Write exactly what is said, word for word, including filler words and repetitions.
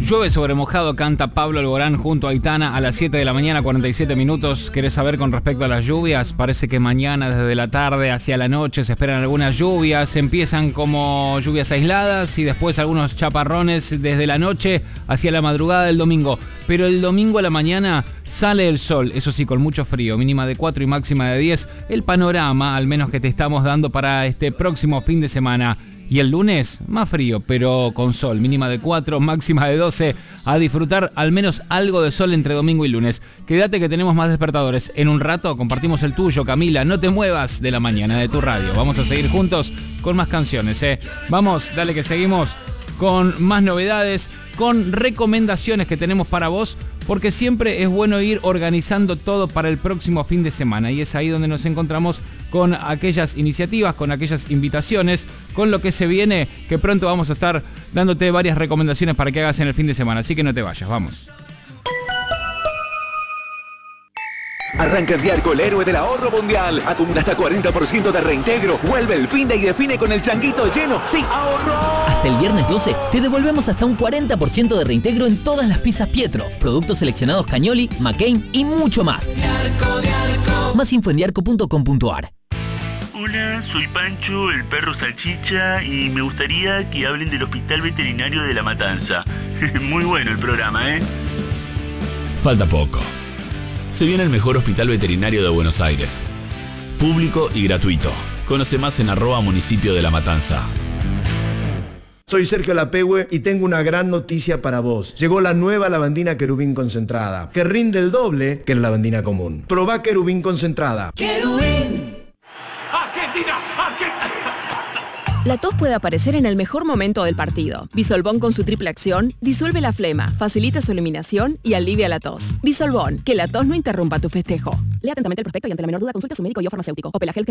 Llueve sobre mojado, canta Pablo Alborán junto a Aitana a las siete de la mañana, cuarenta y siete minutos. ¿Querés saber con respecto a las lluvias? Parece que mañana desde la tarde hacia la noche se esperan algunas lluvias. Empiezan como lluvias aisladas y después algunos chaparrones desde la noche hacia la madrugada del domingo. Pero el domingo a la mañana sale el sol, eso sí, con mucho frío, mínima de cuatro y máxima de diez. El panorama, al menos que te estamos dando para este próximo fin de semana. Y el lunes, más frío, pero con sol, mínima de cuatro, máxima de doce. A disfrutar al menos algo de sol entre domingo y lunes. Quédate que tenemos más despertadores. En un rato compartimos el tuyo, Camila. No te muevas de la mañana de tu radio. Vamos a seguir juntos con más canciones, ¿eh? Vamos, dale que seguimos con más novedades, con recomendaciones que tenemos para vos, porque siempre es bueno ir organizando todo para el próximo fin de semana y es ahí donde nos encontramos con aquellas iniciativas, con aquellas invitaciones, con lo que se viene, que pronto vamos a estar dándote varias recomendaciones para que hagas en el fin de semana, así que no te vayas, vamos. Arranca el Diarco, el héroe del ahorro mundial. Acumula hasta cuarenta por ciento de reintegro. Vuelve el fin de y define con el changuito lleno. ¡Sí, ahorro! Hasta el viernes doce te devolvemos hasta un cuarenta por ciento de reintegro en todas las pizzas Pietro, productos seleccionados Cagnoli, McCain y mucho más. Diarco, Diarco. Más info en diarco punto com punto ar. Hola, soy Pancho, el perro salchicha, y me gustaría que hablen del Hospital Veterinario de La Matanza. Muy bueno el programa, ¿eh? Falta poco. Se viene el mejor hospital veterinario de Buenos Aires. Público y gratuito. Conoce más en arroba municipio de La Matanza. Soy Sergio Lapehue y tengo una gran noticia para vos. Llegó la nueva lavandina Querubín concentrada, que rinde el doble que la lavandina común. Probá Querubín concentrada. ¡Querubín! ¡Argentina! ¡Argentina! La tos puede aparecer en el mejor momento del partido. Bisolbón con su triple acción disuelve la flema, facilita su eliminación y alivia la tos. Bisolbón, que la tos no interrumpa tu festejo. Lea atentamente el prospecto y ante la menor duda consulte a su médico y o farmacéutico. Opelagel